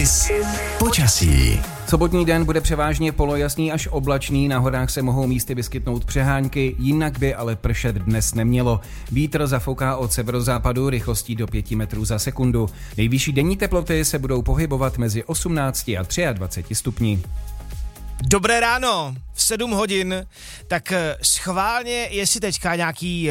Kiss počasí. Sobotní den bude převážně polojasný až oblačný, na horách se mohou místy vyskytnout přehánky, jinak by ale pršet dnes nemělo. Vítr zafouká od severozápadu rychlostí do 5 metrů za sekundu. Nejvyšší denní teploty se budou pohybovat mezi 18 a 23 stupni. Dobré ráno, v 7 hodin, tak schválně, jestli teďka nějaký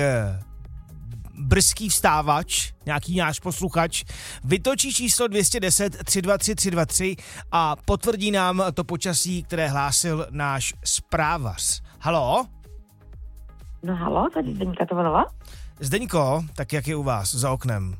brzký vstávač, nějaký náš posluchač, vytočí číslo 210 323 323 a potvrdí nám to počasí, které hlásil náš zprávař. Haló? No haló, tady Zdeňka to volala? Zdeňko, tak jak je u vás za oknem?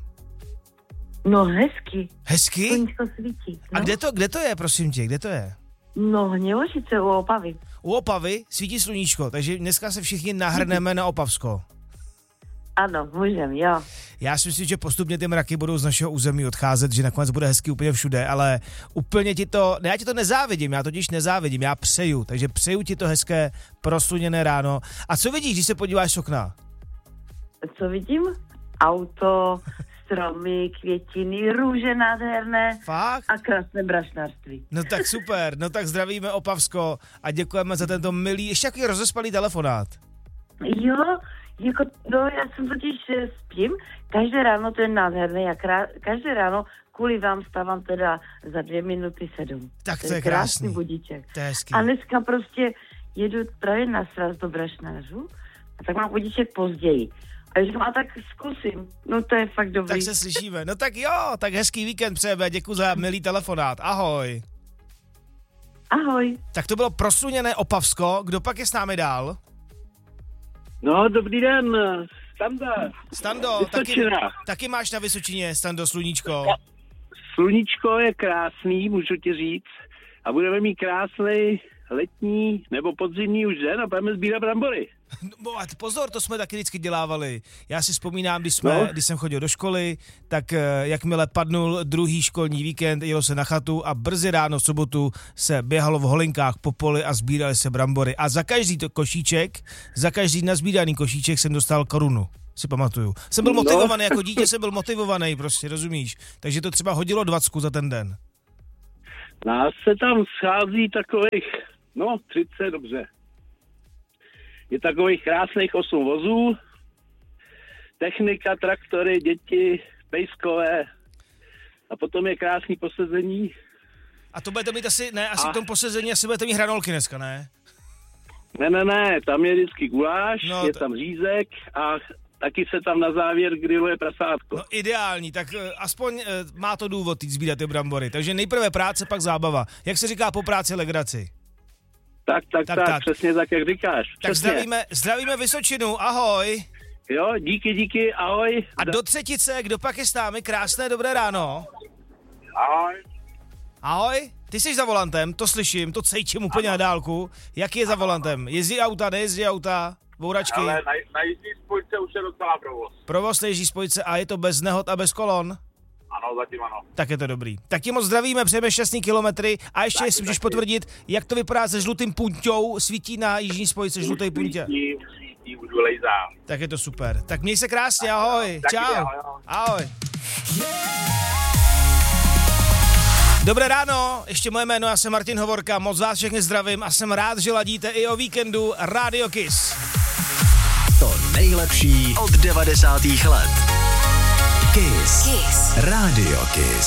No hezky. Hezky? Sluníčko svítí. No. A kde to je, prosím tě, kde to je? No Hněvošice u Opavy. U Opavy svítí sluníčko, takže dneska se všichni nahrneme na Opavsko. Ano, můžem, jo. Já si myslím, že postupně ty mraky budou z našeho území odcházet, že nakonec bude hezky úplně všude, ale úplně já ti to nezávidím, já totiž nezávidím, já přeju, takže přeju ti to hezké prosluněné ráno. A co vidíš, když se podíváš z okna? Co vidím? Auto, stromy, květiny, růže nádherné. Fakt? A krásné brašnářství. No tak super, no tak zdravíme Opavsko a děkujeme za tento milý, ještě jaký rozespalý telefonát. Jo, já jsem totiž spím, každé ráno to je nádherné, každé ráno kvůli vám stávám teda za 2:07. Tak to je krásný budíček. To je hezký. A dneska prostě jedu právě na sraz do Brašnářů a tak mám budíček později. A říkám, a tak zkusím, no to je fakt dobrý. Tak se slyšíme, no tak jo, tak hezký víkend přejeme, děkuji za milý telefonát, ahoj. Ahoj. Tak to bylo prosluněné Opavsko, kdo pak je s námi dál? No, dobrý den, Stando, taky máš na Vysočině, Stando, sluníčko. Sluníčko je krásný, můžu ti říct, a budeme mít krásný letní nebo podzimní už den a budeme sbírat brambory. No, pozor, to jsme taky vždycky dělávali. Já si vzpomínám, když jsem chodil do školy, tak jakmile padnul druhý školní víkend, jelo se na chatu a brzy ráno v sobotu se běhalo v holinkách po poli a sbírali se brambory. A za každý za každý nazbíraný košíček jsem dostal korunu. Si pamatuju. Jsem byl motivovaný, jako dítě jsem byl motivovaný, prostě, rozumíš? Takže to třeba hodilo 20 za ten den. Nás se tam schází takových, 30, dobře. Je takových krásných 8 vozů, technika, traktory, děti, pejskové a potom je krásný posezení. A to budete mít asi k tomu posezení asi budete mít hranolky dneska, ne? Ne, tam je vždycky guláš, je tam řízek a taky se tam na závěr grilluje prasátko. No ideální, tak aspoň má to důvod jít sbírat ty brambory. Takže nejprve práce, pak zábava. Jak se říká po práci legraci? Tak, přesně tak, jak říkáš. Přesně. Tak zdravíme Vysočinu, ahoj. Jo, díky, ahoj. A do Třetice, kdo pak je s námi? Krásné dobré ráno. Ahoj. Ahoj, ty jsi za volantem, to slyším, to cejčím úplně na dálku. Jak je za volantem? Jezdí auta, nejezdí auta? Bouračky? Ale na jízdní spojce už je docela provoz. Provoz na jízdní spojce a je to bez nehod a bez kolon? Ano, zatím ano. Tak je to dobrý. Tak ti moc zdravíme, přejeme šťastný kilometry a ještě jestli můžeš potvrdit, jak to vypadá se žlutým punťou, svítí na jižní spojce žlutý puntě. Svítí, už vylejzá. Tak je to super. Tak měj se krásně, ahoj. Čau. Ahoj. Dobré ráno, ještě moje jméno, já jsem Martin Hovorka, moc vás všechny zdravím a jsem rád, že ladíte i o víkendu Radio Kiss. To nejlepší od 90. let. Kiss. Radio Kiss.